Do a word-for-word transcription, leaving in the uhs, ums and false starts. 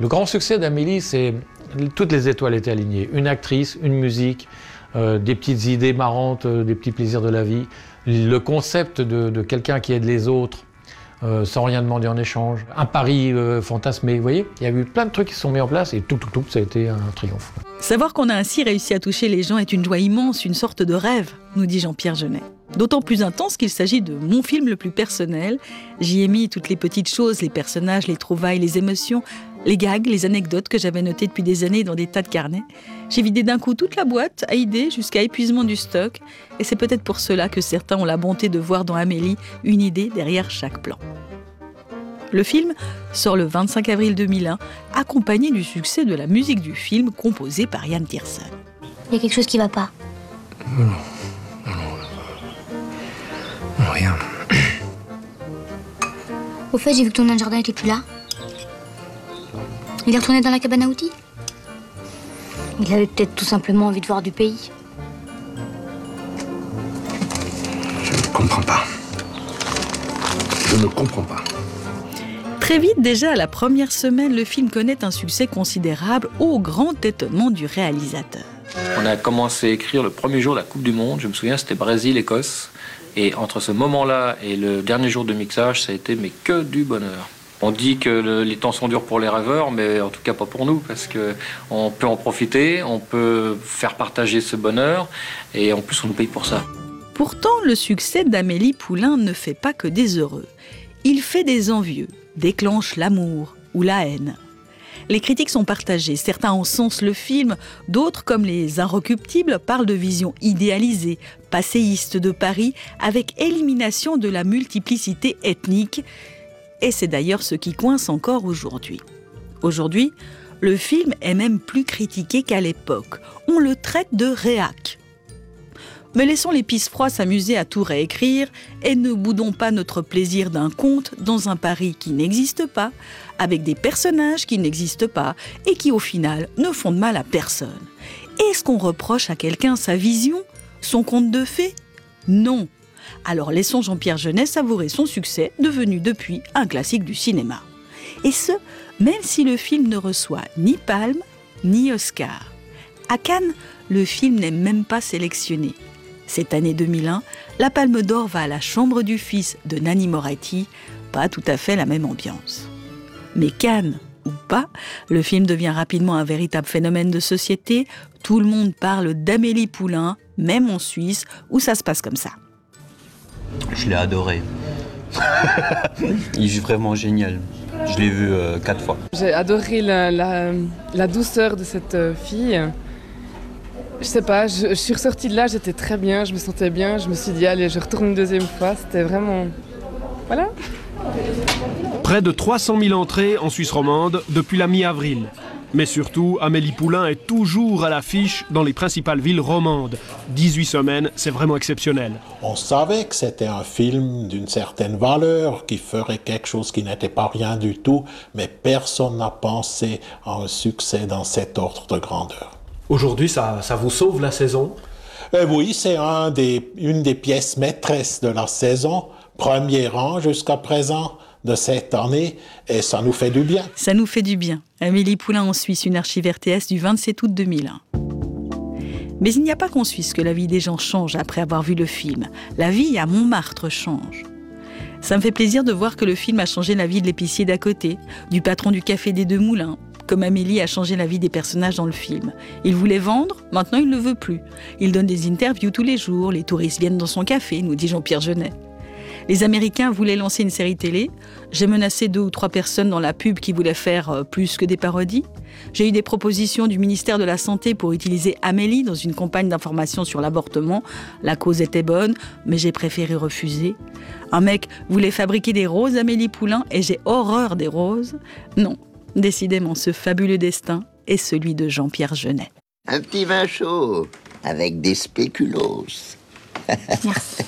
Le grand succès d'Amélie, c'est toutes les étoiles étaient alignées. Une actrice, une musique, euh, des petites idées marrantes, euh, des petits plaisirs de la vie. Le concept de, de quelqu'un qui aide les autres, euh, sans rien demander en échange. Un pari euh, fantasmé, vous voyez. Il y a eu plein de trucs qui se sont mis en place et tout, tout, tout, ça a été un triomphe. Savoir qu'on a ainsi réussi à toucher les gens est une joie immense, une sorte de rêve, nous dit Jean-Pierre Jeunet. D'autant plus intense qu'il s'agit de mon film le plus personnel. J'y ai mis toutes les petites choses, les personnages, les trouvailles, les émotions, les gags, les anecdotes que j'avais notées depuis des années dans des tas de carnets. J'ai vidé d'un coup toute la boîte, à idées, jusqu'à épuisement du stock. Et c'est peut-être pour cela que certains ont la bonté de voir dans Amélie une idée derrière chaque plan. Le film sort le vingt-cinq avril deux mille un, accompagné du succès de la musique du film composée par Yann Tiersen. Il y a quelque chose qui va pas. Non, non, non, non, rien. Au fait, j'ai vu que ton nain de jardin était plus là. Il est retourné dans la cabane à outils. Il avait peut-être tout simplement envie de voir du pays. Je ne comprends pas. Je ne comprends pas. Très vite, déjà à la première semaine, le film connaît un succès considérable au grand étonnement du réalisateur. On a commencé à écrire le premier jour de la Coupe du Monde, je me souviens, c'était Brésil-Écosse. Et entre ce moment-là et le dernier jour de mixage, ça a été mais que du bonheur. On dit que le, les temps sont durs pour les rêveurs, mais en tout cas pas pour nous, parce qu'on peut en profiter, on peut faire partager ce bonheur, et en plus on nous paye pour ça. Pourtant, le succès d'Amélie Poulain ne fait pas que des heureux. Il fait des envieux, déclenche l'amour ou la haine. Les critiques sont partagées, certains encensent le film, d'autres, comme les Inrecuptibles, parlent de vision idéalisée, passéiste de Paris, avec élimination de la multiplicité ethnique. Et c'est d'ailleurs ce qui coince encore aujourd'hui. Aujourd'hui, le film est même plus critiqué qu'à l'époque. On le traite de réac. Mais laissons les pisse-froids s'amuser à tout réécrire et ne boudons pas notre plaisir d'un conte dans un Paris qui n'existe pas, avec des personnages qui n'existent pas et qui au final ne font de mal à personne. Est-ce qu'on reproche à quelqu'un sa vision, son conte de fées ? Non. Alors laissons Jean-Pierre Jeunet savourer son succès, devenu depuis un classique du cinéma. Et ce, même si le film ne reçoit ni Palme, ni Oscar. À Cannes, le film n'est même pas sélectionné. Cette année deux mille un, la Palme d'Or va à la chambre du fils de Nanni Moretti, pas tout à fait la même ambiance. Mais Cannes ou pas, le film devient rapidement un véritable phénomène de société. Tout le monde parle d'Amélie Poulain, même en Suisse, où ça se passe comme ça. Je l'ai adoré. Il est vraiment génial. Je l'ai vu euh, quatre fois. J'ai adoré la, la, la douceur de cette fille. Je sais pas, je, je suis ressortie de là, j'étais très bien, je me sentais bien. Je me suis dit, allez, je retourne une deuxième fois. C'était vraiment... Voilà. Près de trois cent mille entrées en Suisse romande depuis la mi-avril. Mais surtout, Amélie Poulain est toujours à l'affiche dans les principales villes romandes. dix-huit semaines, c'est vraiment exceptionnel. On savait que c'était un film d'une certaine valeur, qui ferait quelque chose qui n'était pas rien du tout, mais personne n'a pensé à un succès dans cet ordre de grandeur. Aujourd'hui, ça, ça vous sauve la saison ? Euh, oui, c'est un des, une des pièces maîtresses de la saison, premier rang jusqu'à présent de cette année, et ça nous fait du bien. Ça nous fait du bien. Amélie Poulain en Suisse, une archive R T S du vingt-sept août deux mille un. Mais il n'y a pas qu'en Suisse que la vie des gens change après avoir vu le film. La vie à Montmartre change. Ça me fait plaisir de voir que le film a changé la vie de l'épicier d'à côté, du patron du café des Deux Moulins, comme Amélie a changé la vie des personnages dans le film. Il voulait vendre, maintenant il ne le veut plus. Il donne des interviews tous les jours, les touristes viennent dans son café, nous dit Jean-Pierre Jeunet. Les Américains voulaient lancer une série télé. J'ai menacé deux ou trois personnes dans la pub qui voulaient faire plus que des parodies. J'ai eu des propositions du ministère de la Santé pour utiliser Amélie dans une campagne d'information sur l'avortement. La cause était bonne, mais j'ai préféré refuser. Un mec voulait fabriquer des roses Amélie Poulain et j'ai horreur des roses. Non, décidément, ce fabuleux destin est celui de Jean-Pierre Jeunet. Un petit vin chaud avec des spéculoos. Merci.